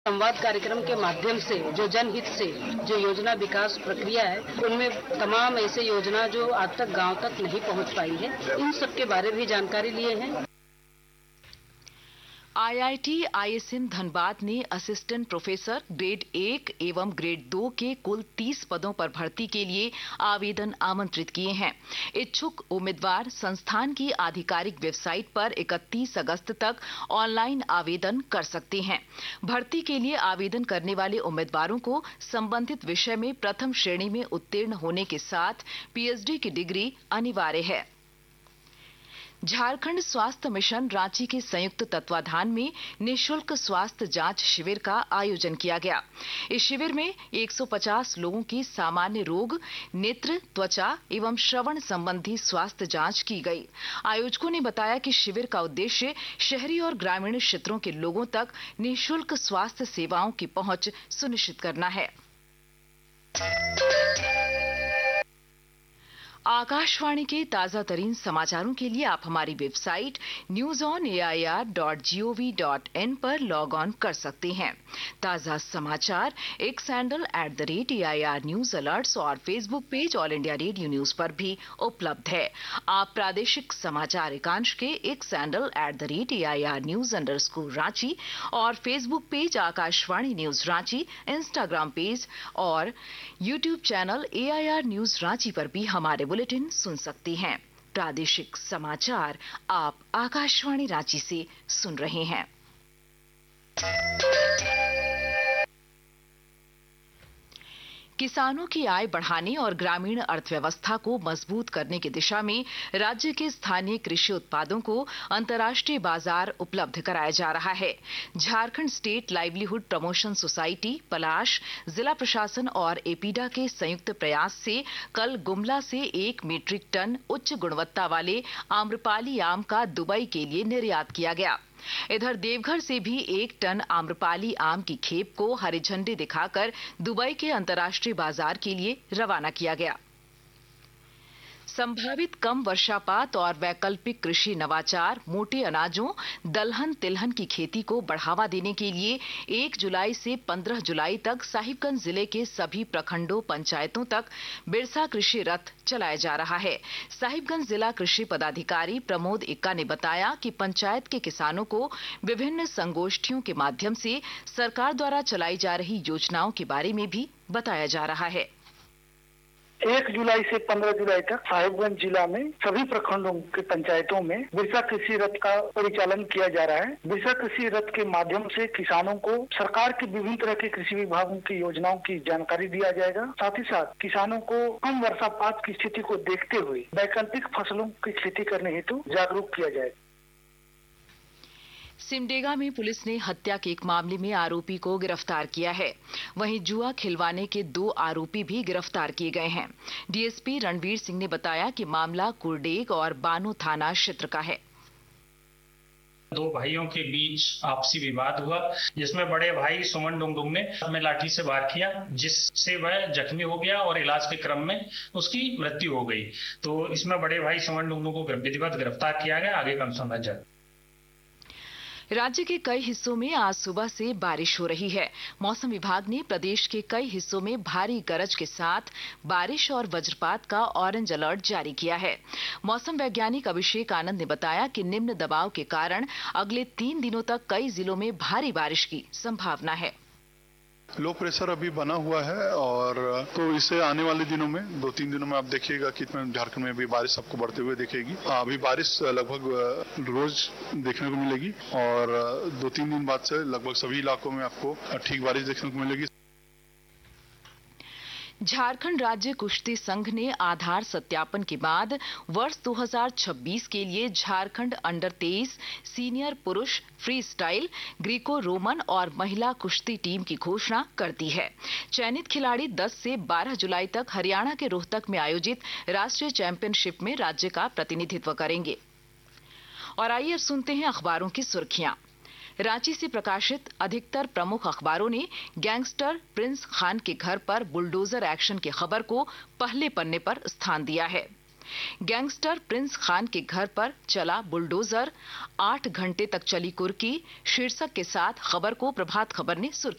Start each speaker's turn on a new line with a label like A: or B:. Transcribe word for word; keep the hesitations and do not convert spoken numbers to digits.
A: संवाद कार्यक्रम के माध्यम से जो जनहित से जो योजना विकास प्रक्रिया है, उनमें तमाम ऐसे योजना जो आज तक गांव तक नहीं पहुंच पाई है, इन सब के बारे में भी जानकारी लिए हैं।
B: आईआईटी आईएसएम धनबाद ने असिस्टेंट प्रोफेसर ग्रेड एक एवं ग्रेड दो के कुल तीस पदों पर भर्ती के लिए आवेदन आमंत्रित किए हैं। इच्छुक उम्मीदवार संस्थान की आधिकारिक वेबसाइट पर इकतीस अगस्त तक ऑनलाइन आवेदन कर सकते हैं। भर्ती के लिए आवेदन करने वाले उम्मीदवारों को संबंधित विषय में प्रथम श्रेणी में उत्तीर्ण होने के साथ पीएचडी की डिग्री अनिवार्य है। झारखंड स्वास्थ्य मिशन रांची के संयुक्त तत्वाधान में निःशुल्क स्वास्थ्य जांच शिविर का आयोजन किया गया। इस शिविर में एक सौ पचास लोगों की सामान्य रोग, नेत्र, त्वचा एवं श्रवण संबंधी स्वास्थ्य जांच की गई। आयोजकों ने बताया कि शिविर का उद्देश्य शहरी और ग्रामीण क्षेत्रों के लोगों तक निःशुल्क स्वास्थ्य सेवाओं की पहुंच सुनिश्चित करना है। आकाशवाणी के ताजा तरीन समाचारों के लिए आप हमारी website news on A I R dot G O V dot in पर लॉग ऑन कर सकते हैं। ताजा समाचार x handle at the rate A I R news alerts और Facebook page all India radio news पर भी उपलब्ध है। आप प्रादेशिक समाचार एकांश के x handle at the rate A I R news underscore Ranchi और Facebook page Akashvani news Ranchi, Instagram page और YouTube channel A I R news Ranchi पर भी हमारे बुलेटिन सुन सकते हैं। प्रादेशिक समाचार आप आकाशवाणी रांची से सुन रहे हैं। किसानों की आय बढ़ाने और ग्रामीण अर्थव्यवस्था को मजबूत करने की दिशा में राज्य के स्थानीय कृषि उत्पादों को अंतर्राष्ट्रीय बाजार उपलब्ध कराया जा रहा है। Jharkhand state livelihood promotion society, पलाश, जिला प्रशासन और एपीडा के संयुक्त प्रयास से कल गुमला से एक मीट्रिक टन उच्च गुणवत्ता वाले आम्रपाली आम का दुबई के लिए निर्यात किया गया। इधर देवघर से भी एक टन आम्रपाली आम की खेप को हरी झंडी दिखाकर दुबई के अंतर्राष्ट्रीय बाजार के लिए रवाना किया गया। संभावित कम वर्षापात और वैकल्पिक कृषि नवाचार मोटे अनाजों, दलहन तिलहन की खेती को बढ़ावा देने के लिए एक जुलाई से पंद्रह जुलाई तक साहिबगंज जिले के सभी प्रखंडों पंचायतों तक बिरसा कृषि रथ चलाया जा रहा है। साहिबगंज जिला कृषि पदाधिकारी प्रमोद इक्का ने बताया कि पंचायत के किसानों को विभिन्न संगोष्ठियों के माध्यम से सरकार द्वारा चलाई जा रही योजनाओं के बारे में भी बताया जा रहा है।
C: एक जुलाई से पंद्रह जुलाई तक साहिबगंज जिला में सभी प्रखंडों के पंचायतों में बिरसा कृषि रथ का परिचालन किया जा रहा है। बिरसा कृषि रथ के माध्यम से किसानों को सरकार की विभिन्न तरह के कृषि विभागों की योजनाओं की जानकारी दिया जाएगा। साथ ही साथ किसानों को कम वर्षापात की स्थिति को देखते हुए वैकल्पिक फसलों की खेती करने हेतु जागरूक किया जाएगा।
B: सिमडेगा में पुलिस ने हत्या के एक मामले में आरोपी को गिरफ्तार किया है। वहीं जुआ खिलवाने के दो आरोपी भी गिरफ्तार किए गए हैं। डीएसपी रणवीर सिंह ने बताया कि मामला कुरडेग और बानो थाना क्षेत्र का है।
D: दो भाइयों के बीच आपसी विवाद हुआ, जिसमें बड़े भाई सुमन डुंगडुंग ने में लाठी से वार किया, जिससे वह जख्मी हो गया और इलाज के क्रम में उसकी मृत्यु हो गई। तो इसमें बड़े भाई सुमन डुंगडुंग को विधिवत गिरफ्तार किया गया। आगे का समझ जाए।
B: राज्य के कई हिस्सों में आज सुबह से बारिश हो रही है। मौसम विभाग ने प्रदेश के कई हिस्सों में भारी गरज के साथ बारिश और वज्रपात का ऑरेंज अलर्ट जारी किया है। मौसम वैज्ञानिक अभिषेक आनंद ने बताया कि निम्न दबाव के कारण अगले तीन दिनों तक कई जिलों में भारी बारिश की संभावना है।
E: लो प्रेशर अभी बना हुआ है और तो इसे आने वाले दिनों में दो तीन दिनों में आप देखिएगा कि झारखंड में भी बारिश आपको बढ़ते हुए दिखेगी। अभी बारिश लगभग रोज देखने को मिलेगी और दो तीन दिन बाद से लगभग सभी इलाकों में आपको ठीक बारिश देखने को मिलेगी।
B: झारखंड राज्य कुश्ती संघ ने आधार सत्यापन के बाद वर्ष दो हज़ार छब्बीस के लिए झारखंड अंडर तेईस सीनियर पुरुष फ्री स्टाइल, ग्रीको रोमन और महिला कुश्ती टीम की घोषणा कर दी है। चयनित खिलाड़ी दस से बारह जुलाई तक हरियाणा के रोहतक में आयोजित राष्ट्रीय चैंपियनशिप में राज्य का प्रतिनिधित्व करेंगे। और आइए सुनते हैं अखबारों की सुर्खियां। रांची से प्रकाशित अधिकतर प्रमुख अखबारों ने गैंगस्टर प्रिंस खान के घर पर बुलडोजर एक्शन की खबर को पहले पन्ने पर स्थान दिया है। गैंगस्टर प्रिंस खान के घर पर चला बुलडोजर, आठ घंटे तक चली कुर्की शीर्षक के साथ खबर को प्रभात खबर ने सुर्खी